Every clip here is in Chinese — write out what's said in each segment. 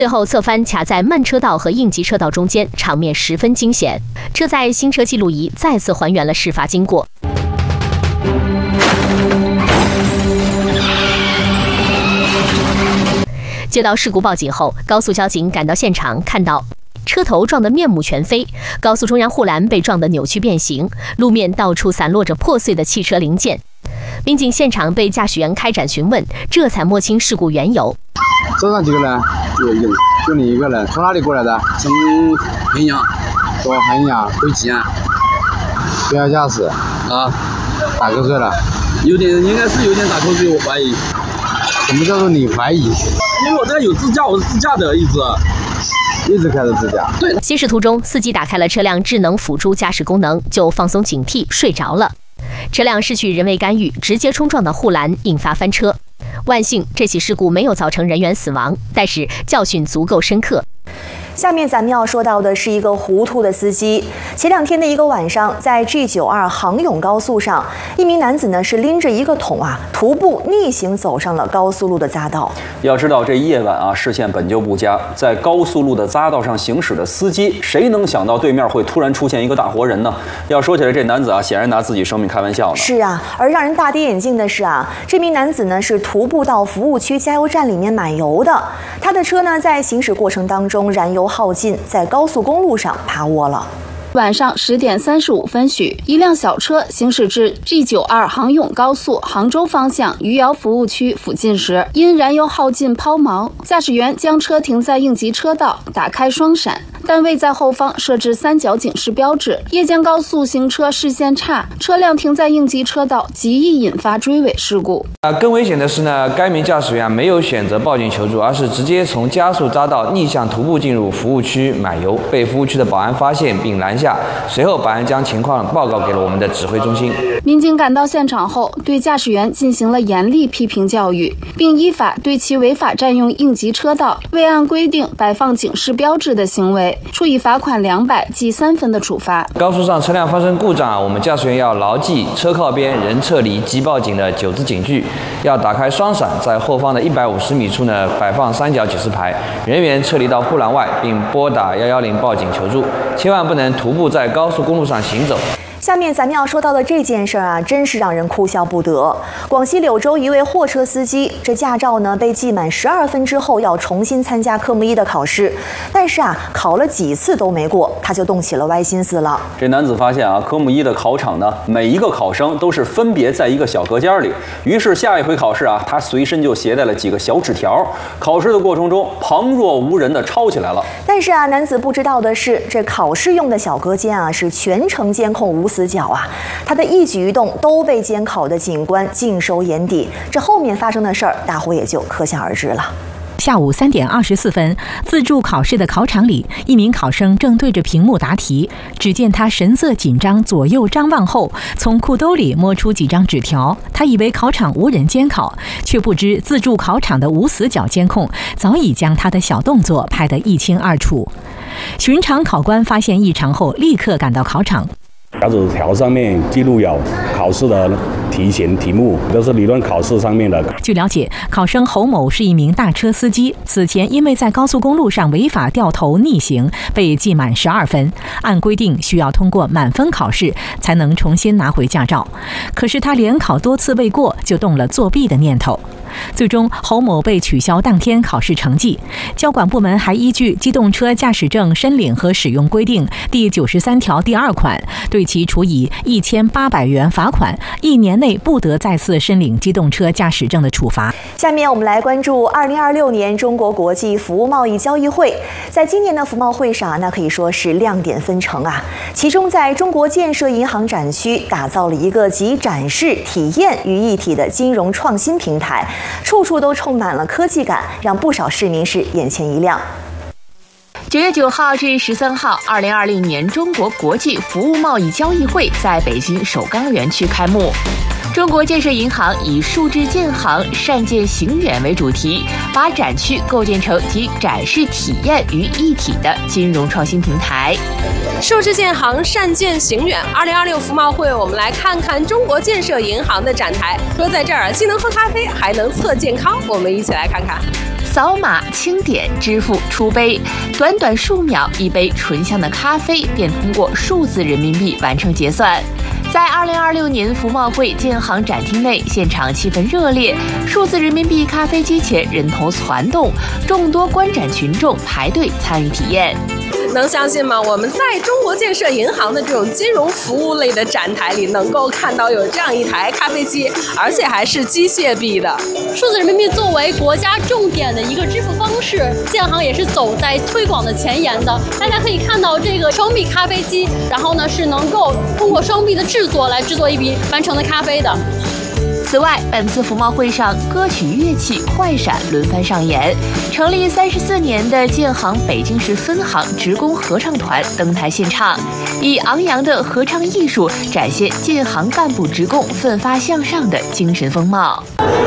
最后侧翻卡在慢车道和应急车道中间，场面十分惊险。车载行车记录仪再次还原了事发经过。接到事故报警后，高速交警赶到现场，看到车头撞得面目全非，高速中央护栏被撞得扭曲变形，路面到处散落着破碎的汽车零件。民警现场对驾驶员开展询问，这才摸清事故缘由。 车上几个人？就你一个人。从哪里过来的？ 从衡阳。 从衡阳回吉安。 不要驾驶啊！ 打瞌睡了？ 应该是有点打瞌睡，我怀疑。 什么叫做你怀疑？ 因为我这有自驾，我是自驾的，一直开着自驾。 对。行驶途中，司机打开了车辆智能辅助驾驶功能，就放松警惕，睡着了。车辆失去人为干预，直接冲撞到护栏，引发翻车。万幸，这起事故没有造成人员死亡，但是教训足够深刻。 下面咱们要说到的是一个糊涂的司机。前2天的一个晚上，在 G92 杭甬高速上，一名男子呢是拎着一个桶徒步逆行走上了高速路的匝道。 要知道这夜晚视线本就不佳，在高速路的匝道上行驶的司机，谁能想到对面会突然出现一个大活人呢？要说起来，这男子显然拿自己生命开玩笑呢。 是啊，而让人大跌眼镜的是这名男子呢是徒步到服务区加油站里面买油的，他的车呢在行驶过程当中燃油耗尽，在高速公路上趴窝了。 晚上10点35分许，一辆小车行驶至 G92 杭甬高速杭州方向余姚服务区附近时，因燃油耗尽抛锚，驾驶员将车停在应急车道，打开双闪，但未在后方设置3角警示标志。夜间高速行车视线差，车辆停在应急车道，极易引发追尾事故。 更危险的是呢，该名驾驶员没有选择报警求助，而是直接从加速匝道逆向徒步进入服务区买油，被服务区的保安发现并拦下。随后，保安将情况报告给了我们的指挥中心。 民警赶到现场后，对驾驶员进行了严厉批评教育，并依法对其违法占用应急车道、未按规定摆放警示标志的行为，处以罚款200记3分的处罚。 高速上车辆发生故障，我们驾驶员要牢记车靠边、人撤离、即报警的9字警句，要打开双闪，在后方的150米处呢摆放3角警示牌，人员撤离到护栏外，并拨打110报警求助，千万不能徒步在高速公路上行走。 下面咱们要说到的这件事真是让人哭笑不得。广西柳州一位货车司机，这驾照呢被记满12分之后要重新参加科目1的考试，但是考了几次都没过，他就动起了歪心思了。 这男子发现科目1的考场呢，每一个考生都是分别在一个小隔间里，于是下一回考试他随身就携带了几个小纸条，考试的过程中旁若无人的抄起来了。 但是男子不知道的是，这考试用的小隔间是全程监控无死角他的一举一动都被监考的警官尽收眼底。这后面发生的事儿，大伙也就可想而知了。 下午3点24分，自助考试的考场里，一名考生正对着屏幕答题。只见他神色紧张，左右张望后，从裤兜里摸出几张纸条。他以为考场无人监考，却不知自助考场的无死角监控早已将他的小动作拍得一清二楚。巡场考官发现异常后，立刻赶到考场。 小纸条上面记录有考试的题型题目，都是理论考试上面的。 据了解，考生侯某是一名大车司机，此前因为在高速公路上违法掉头逆行，被记满12分。按规定需要通过满分考试才能重新拿回驾照，可是他连考多次未过，就动了作弊的念头。最终，侯某被取消当天考试成绩。交管部门还依据《机动车驾驶证申领和使用规定》第93条第2款，对其处以1800元罚款，1年内不得再次申领机动车驾驶证的处罚。 下面我们来关注2026年中国国际服务贸易交易会。在今年的服贸会上，那可以说是亮点纷呈其中，在中国建设银行展区打造了一个集展示、体验于一体的金融创新平台，处处都充满了科技感，让不少市民是眼前一亮。 9月9号至13号，2020年中国国际服务贸易交易会在北京首钢园区开幕。中国建设银行以数字建行、善建行远为主题，把展区构建成集展示体验于一体的金融创新平台。 数字建行、善建行远，2026服贸会，我们来看看中国建设银行的展台。说在这儿既能喝咖啡，还能测健康，我们一起来看看。 扫码清点支付出杯，短短数秒，一杯醇香的咖啡便通过数字人民币完成结算。在2026年服贸会建行展厅内，现场气氛热烈，数字人民币咖啡机前人头攒动，众多观展群众排队参与体验。 能相信吗？我们在中国建设银行的这种金融服务类的展台里，能够看到有这样一台咖啡机，而且还是机械臂的。 数字人民币作为国家重点的一个支付方式，建行也是走在推广的前沿的。大家可以看到这个双臂咖啡机，然后呢是能够通过双臂的制作来制作一笔完成的咖啡的。 此外，本次服贸会上，歌曲、乐器、快闪轮番上演。成立34年的建行北京市分行职工合唱团登台献唱，以昂扬的合唱艺术展现建行干部职工奋发向上的精神风貌。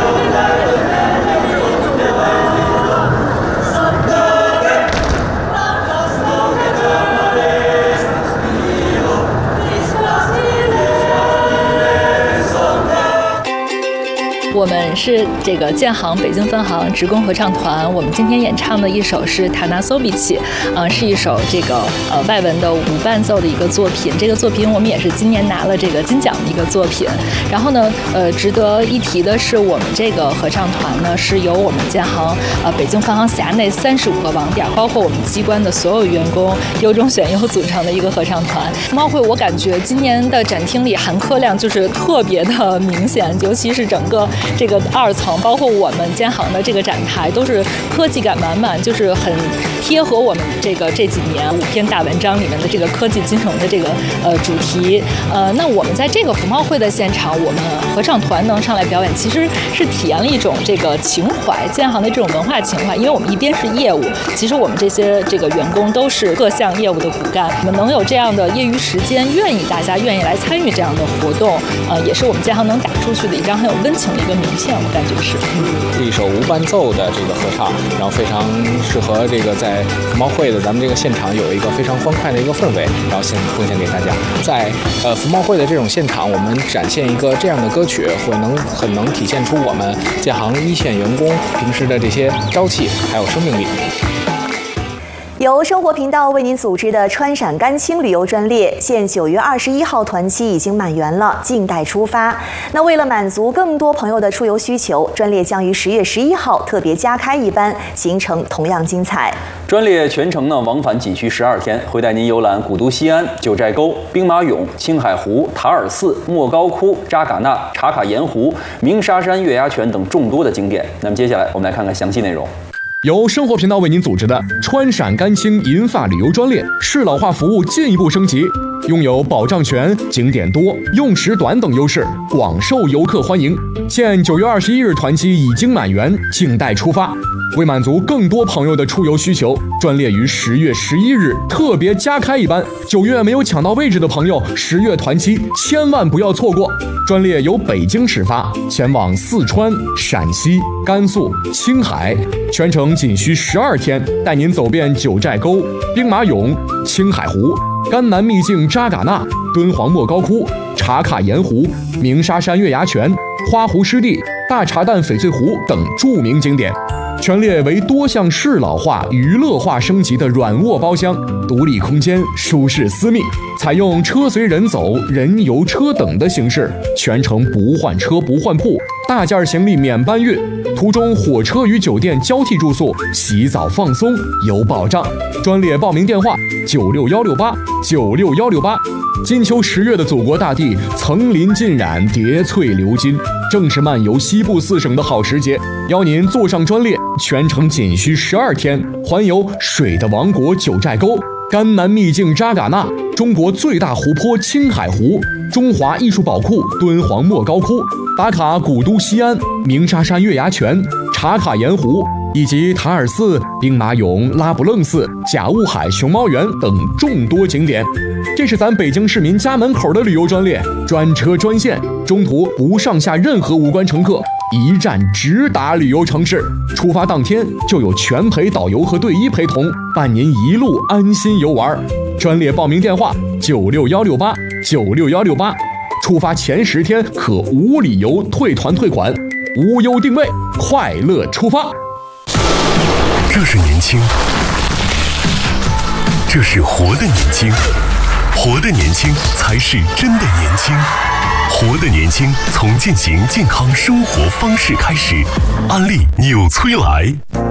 我们是这个建行北京分行职工合唱团，我们今天演唱的一首是《塔纳索比奇》，是一首这个外文的无伴奏的一个作品。这个作品我们也是今年拿了这个金奖的一个作品。然后呢，值得一提的是，我们这个合唱团呢是由我们建行北京分行辖内35个网点，包括我们机关的所有员工优中选优组成的一个合唱团。服贸会我感觉今年的展厅里含客量就是特别的明显，尤其是整个这个2层，包括我们建行的这个展台，都是科技感满满，就是很贴合我们这几年5篇大文章里面的这个科技金融的这个主题。那我们在这个服贸会的现场，我们合唱团能上来表演，其实是体验了一种这个情怀，建行的这种文化情怀。因为我们一边是业务，其实我们这些这个员工都是各项业务的骨干，我们能有这样的业余时间，大家愿意来参与这样的活动，也是我们建行能打出去的一张很有温情的一个名片，我感觉是。 一首无伴奏的这个合唱，然后非常适合这个在服贸会的咱们这个现场有一个非常欢快的一个氛围，然后奉献给大家。在服贸会的这种现场，我们展现一个这样的歌曲，很能体现出我们建行一线员工平时的这些朝气还有生命力。 由生活频道为您组织的川陕甘青旅游专列，现9月21号团期已经满员了，静待出发。那为了满足更多朋友的出游需求，专列将于10月11号特别加开一班，行程同样精彩。 专列全程往返仅需12天，会带您游览古都西安、九寨沟、兵马俑、青海湖、塔尔寺、莫高窟、扎尕那、茶卡盐湖、鸣沙山月牙泉等众多的景点。那么接下来我们来看看详细内容。 由生活频道为您组织的川陕甘青银发旅游专列，适老化服务进一步升级，拥有保障全、景点多、用时短等优势，广受游客欢迎。现9月21日团期已经满员，静待出发。为满足更多朋友的出游需求，专列于10月11日特别加开一班。9月没有抢到位置的朋友，10月团期千万不要错过。专列由北京始发，前往四川、陕西、甘肃、青海，全程仅需12天，带您走遍九寨沟、兵马俑、青海湖、甘南秘境扎尕那、敦煌莫高窟、茶卡盐湖、鸣沙山月牙泉、花湖湿地、大茶蛋翡翠湖等著名景点。全列为多项适老化、娱乐化升级的软卧包厢，独立空间，舒适私密，采用车随人走、人游车等的形式，全程不换车不换铺，大件行李免搬运，途中火车与酒店交替住宿，洗澡放松有保障。专列报名电话96168，96168。金秋10月的祖国大地层林尽染，叠翠流金，正是漫游西部4省的好时节。邀您坐上专列，全程仅需12天，环游水的王国九寨沟、甘南秘境扎尕那、中国最大湖泊青海湖、中华艺术宝库敦煌莫高窟，打卡古都西安、鸣沙山月牙泉、茶卡盐湖，以及塔尔寺、兵马俑、拉卜楞寺、甲雾海熊猫园等众多景点。这是咱北京市民家门口的旅游专列，专车专线，中途不上下任何无关乘客，一站直达旅游城市。出发当天就有全陪导游和队医陪同，伴您一路安心游玩。专列报名电话96168，96168。出发前10天可无理由退团退款，无忧定位，快乐出发。 这是年轻，这是活的年轻，活的年轻才是真的年轻。活的年轻，从践行健康生活方式开始。安利纽崔莱。